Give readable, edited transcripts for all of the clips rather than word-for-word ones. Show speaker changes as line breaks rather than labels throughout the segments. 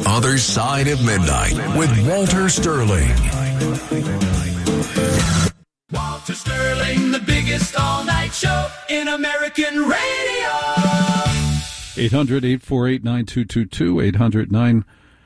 Other Side of Midnight with Walter Sterling.
Walter Sterling, the biggest all-night show in American radio.
800-848-9222,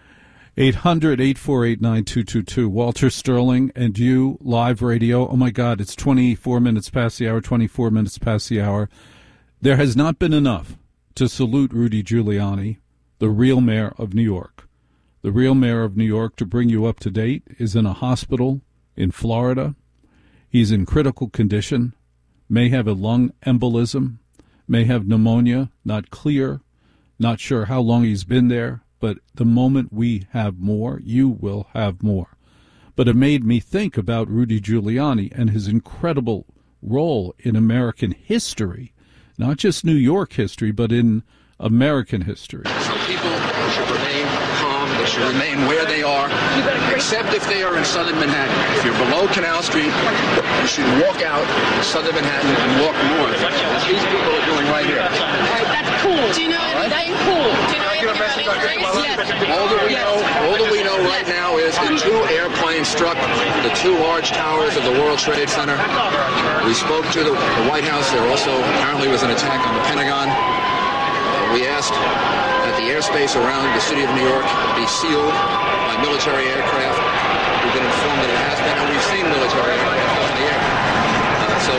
800-848-9222. Walter Sterling and you, live radio. Oh, my God, it's 24 minutes past the hour, 24 minutes past the hour. There has not been enough to salute Rudy Giuliani, the real mayor of New York. The real mayor of New York, to bring you up to date, is in a hospital in Florida. He's in critical condition, may have a lung embolism, may have pneumonia, not clear, not sure how long he's been there, but the moment we have more, you will have more. But it made me think about Rudy Giuliani and his incredible role in American history, not just New York history, but in American history.
So people should remain calm. They should remain where they are, except if they are in southern Manhattan. If you're below Canal Street, you should walk out southern Manhattan and walk north, as these people are doing right here.
All right, that's cool. Do you know anything? That's cool. Do you know anything about English?
All that we know right now is that 2 airplanes struck the 2 large towers of the World Trade Center. We spoke to the White House. There also apparently was an attack on the Pentagon. We asked that the airspace around the city of New York be sealed by military aircraft. We've been informed that it has been, and we've seen military aircraft up in the air. So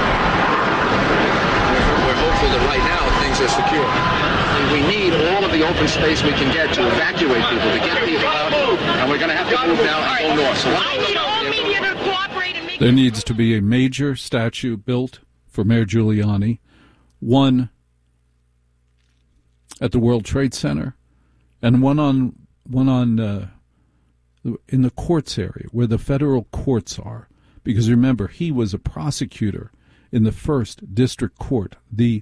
we're hopeful that right now things are secure. And we need all of the open space we can get to evacuate people, to get people out, and we're going to have to move now and go north. So
I need all media to cooperate and make...
There needs to be a major statue built for Mayor Giuliani, one at the World Trade Center, and one on in the courts area where the federal courts are. Because remember, he was a prosecutor in the First District Court, the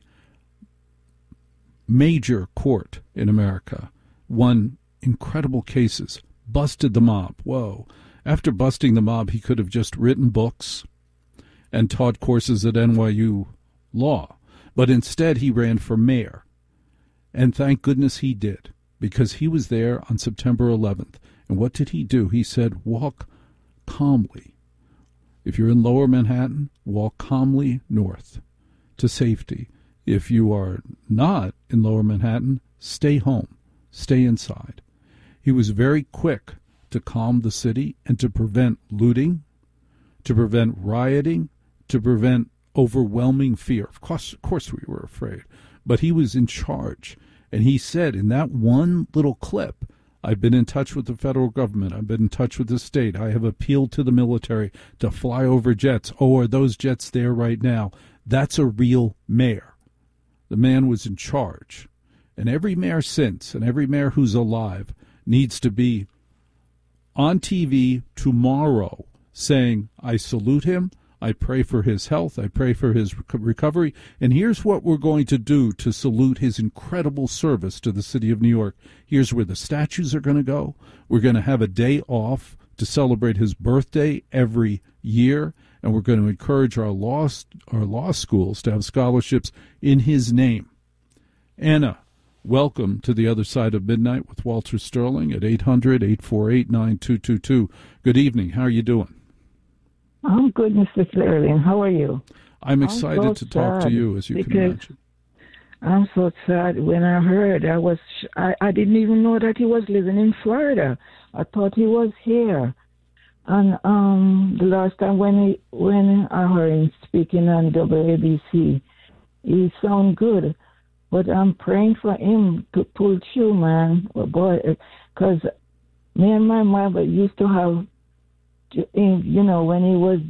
major court in America, won incredible cases, busted the mob. Whoa. After busting the mob, he could have just written books and taught courses at NYU Law. But instead, he ran for mayor. And thank goodness he did, because he was there on September 11th. And what did he do? He said, walk calmly. If you're in Lower Manhattan, walk calmly north to safety. If you are not in Lower Manhattan, stay home, stay inside. He was very quick to calm the city and to prevent looting, to prevent rioting, to prevent overwhelming fear. Of course we were afraid, but he was in charge. And he said in that one little clip, I've been in touch with the federal government. I've been in touch with the state. I have appealed to the military to fly over jets. Oh, are those jets there right now? That's a real mayor. The man was in charge. And every mayor since, and every mayor who's alive, needs to be on TV tomorrow saying, I salute him. I pray for his health. I pray for his recovery. And here's what we're going to do to salute his incredible service to the city of New York. Here's where the statues are going to go. We're going to have a day off to celebrate his birthday every year. And we're going to encourage our law schools to have scholarships in his name. Anna, welcome to the Other Side of Midnight with Walter Sterling at 800-848-9222. Good evening. How are you doing?
I'm good, Mr. Sterling. How are you?
I'm excited to talk to you, as you can imagine.
I'm so sad. When I heard, I didn't even know that he was living in Florida. I thought he was here. And the last time when I heard him speaking on WABC, he sounded good. But I'm praying for him to pull through, man. Oh, boy, because me and my mother used to have, you know, when he was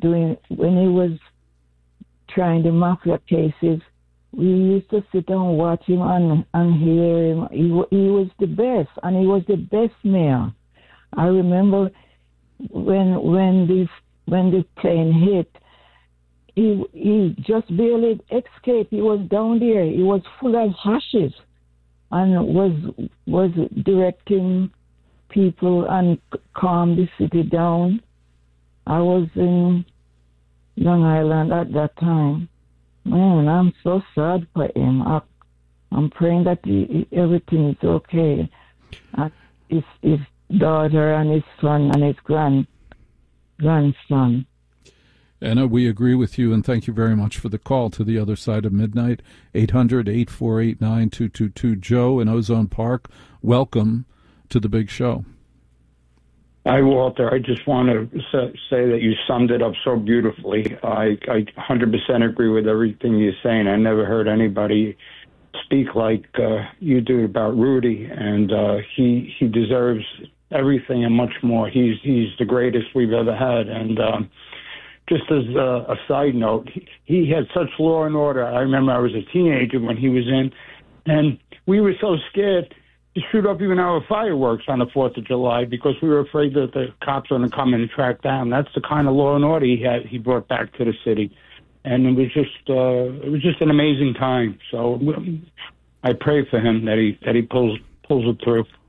trying the mafia cases, we used to sit and watch him and hear him. He was the best, and he was the best mayor. I remember when the plane hit, he just barely escaped. He was down there. He was full of hashes, and was directing people and calm the city down. I was in Long Island at that time. Man, I'm so sad for him. I'm praying that everything is okay. his daughter and his son and his grandson.
Anna, we agree with you, and thank you very much for the call to the other side of midnight. 800-848-9222. Joe in Ozone Park, welcome to the big show.
Hi, Walter. I just want to say that you summed it up so beautifully. I 100% agree with everything you're saying. I never heard anybody speak like you do about Rudy, and he deserves everything and much more. He's the greatest we've ever had, and just as a side note, he had such law and order. I remember I was a teenager when he was in, and we were so scared to shoot up even our fireworks on the 4th of July because we were afraid that the cops were going to come and track down. That's the kind of law and order he brought back to the city. And it was just an amazing time. So I pray for him that he pulls it through.